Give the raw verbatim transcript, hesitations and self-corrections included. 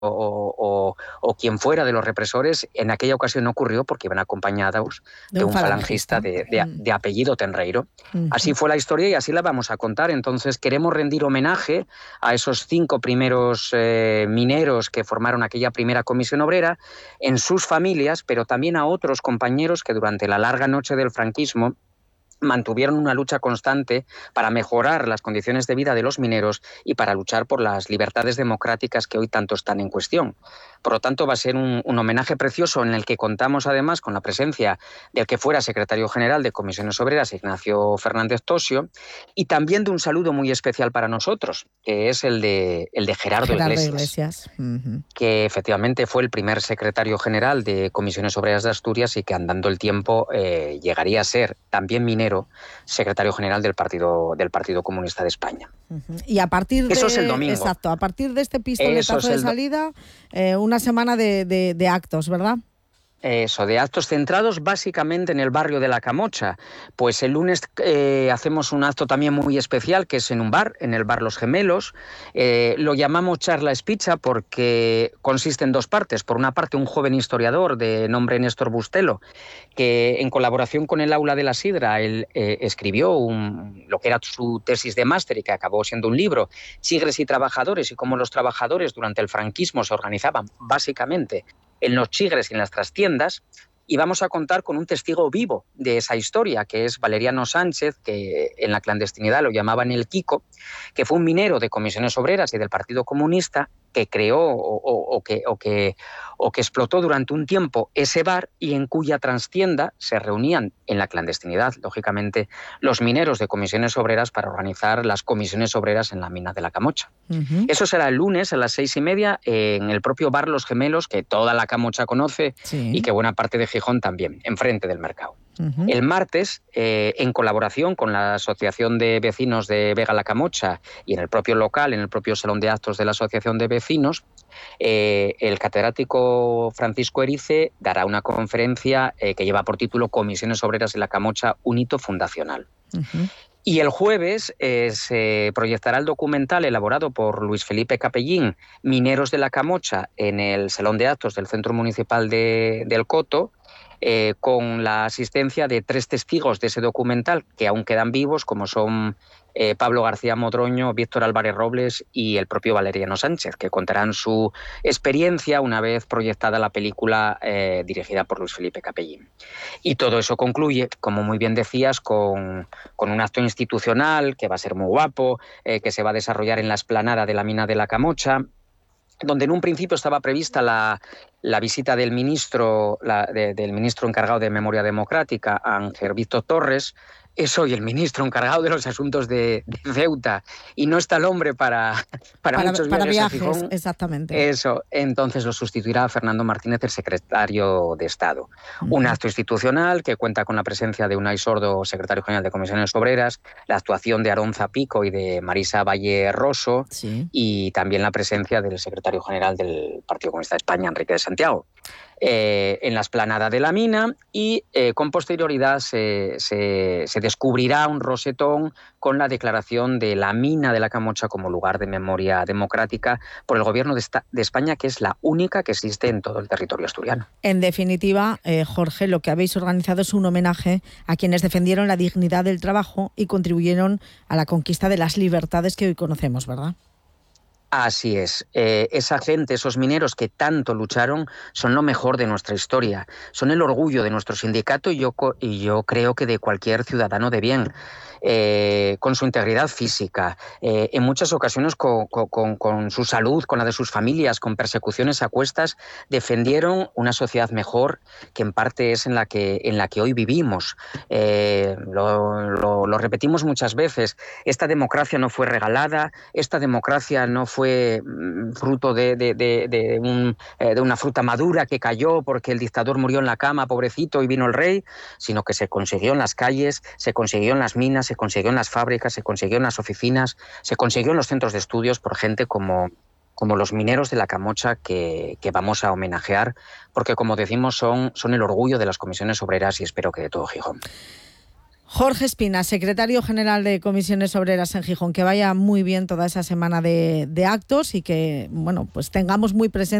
o, o, o quien fuera de los represores, en aquella ocasión no ocurrió porque iban acompañados de, de un, un falangista, falangista de, de, mm. de apellido Tenreiro. Uh-huh. Así fue la historia y así la vamos a contar. Entonces queremos rendir homenaje a esos cinco primeros eh, mineros que formaron aquella primera comisión obrera, en sus familias, pero también a otros compañeros que durante la larga noche del franquismo mantuvieron una lucha constante para mejorar las condiciones de vida de los mineros y para luchar por las libertades democráticas que hoy tanto están en cuestión. Por lo tanto, va a ser un, un homenaje precioso en el que contamos además con la presencia del que fuera secretario general de Comisiones Obreras, Ignacio Fernández Tosio, y también de un saludo muy especial para nosotros, que es el de, el de Gerardo, Gerardo Iglesias, Iglesias. Uh-huh. que efectivamente fue el primer secretario general de Comisiones Obreras de Asturias y que andando el tiempo eh, llegaría a ser también minero, secretario general del Partido, del Partido Comunista de España. Uh-huh. Y a partir de, Eso es el domingo. Exacto, a partir de este pistoletazo de salida, eh, una semana de, de, de actos, ¿verdad? Eso, de actos centrados básicamente en el barrio de La Camocha. Pues el lunes eh, hacemos un acto también muy especial, que es en un bar, en el bar Los Gemelos. Eh, lo llamamos charla espicha porque consiste en dos partes. Por una parte, un joven historiador de nombre Néstor Bustelo, que en colaboración con el Aula de la Sidra, él eh, escribió un, lo que era su tesis de máster y que acabó siendo un libro, Chigres y Trabajadores, y cómo los trabajadores durante el franquismo se organizaban básicamente en los chigres y en las trastiendas, y vamos a contar con un testigo vivo de esa historia, que es Valeriano Sánchez, que en la clandestinidad lo llamaban el Kiko, que fue un minero de Comisiones Obreras y del Partido Comunista, que creó o, o, o, que, o, que, o que explotó durante un tiempo ese bar y en cuya trastienda se reunían en la clandestinidad, lógicamente, los mineros de Comisiones Obreras para organizar las comisiones obreras en la mina de La Camocha. Uh-huh. Eso será el lunes a las seis y media en el propio bar Los Gemelos, que toda La Camocha conoce, sí, y que buena parte de Gijón también, enfrente del mercado. Uh-huh. El martes, eh, en colaboración con la Asociación de Vecinos de Vega La Camocha y en el propio local, en el propio salón de actos de la Asociación de Vecinos, eh, el catedrático Francisco Erice dará una conferencia eh, que lleva por título Comisiones Obreras de La Camocha, un hito fundacional. Uh-huh. Y el jueves eh, se proyectará el documental elaborado por Luis Felipe Capellín, Mineros de La Camocha, en el Salón de Actos del Centro Municipal de, del Coto, eh, con la asistencia de tres testigos de ese documental que aún quedan vivos, como son eh, Pablo García Modroño, Víctor Álvarez Robles y el propio Valeriano Sánchez, que contarán su experiencia una vez proyectada la película eh, dirigida por Luis Felipe Capellín. Y todo eso concluye, como muy bien decías, con, con un acto institucional que va a ser muy guapo, eh, que se va a desarrollar en la explanada de la mina de La Camocha, donde en un principio estaba prevista la, la visita del ministro, la, de, del ministro encargado de Memoria Democrática, Ángel Víctor Torres. Es hoy el ministro encargado de los asuntos de, de Ceuta y no está el hombre para, para, para muchos para viajes, viajes, a Gijón. Exactamente. Eso, entonces lo sustituirá Fernando Martínez, el secretario de Estado. Uh-huh. Un acto institucional que cuenta con la presencia de Unai Sordo, secretario general de Comisiones Obreras, la actuación de Aarón Zapico y de Marisa Valle Rosso, sí, y también la presencia del secretario general del Partido Comunista de España, Enrique de Santiago. Eh, en la explanada de la mina y eh, con posterioridad se, se, se descubrirá un rosetón con la declaración de la mina de La Camocha como lugar de memoria democrática por el gobierno de, esta, de España, que es la única que existe en todo el territorio asturiano. En definitiva, eh, Jorge, lo que habéis organizado es un homenaje a quienes defendieron la dignidad del trabajo y contribuyeron a la conquista de las libertades que hoy conocemos, ¿verdad? Así es. Eh, esa gente, esos mineros que tanto lucharon, son lo mejor de nuestra historia. Son el orgullo de nuestro sindicato y yo, y yo creo que de cualquier ciudadano de bien. Eh, con su integridad física, eh, en muchas ocasiones con, con, con su salud, con la de sus familias, con persecuciones a cuestas, defendieron una sociedad mejor, que en parte es en la que, en la que hoy vivimos. Eh, lo, lo, lo repetimos muchas veces, esta democracia no fue regalada, esta democracia no fue fruto de, de, de, de, un, eh, de una fruta madura que cayó porque el dictador murió en la cama, pobrecito, y vino el rey, sino que se consiguió en las calles, se consiguió en las minas, se consiguió en las fábricas, se consiguió en las oficinas, se consiguió en los centros de estudios por gente como, como los mineros de La Camocha que, que vamos a homenajear, porque como decimos son, son el orgullo de las comisiones obreras y espero que de todo Gijón. Jorge Espina, secretario general de Comisiones Obreras en Gijón, que vaya muy bien toda esa semana de, de actos y que, bueno, pues tengamos muy presente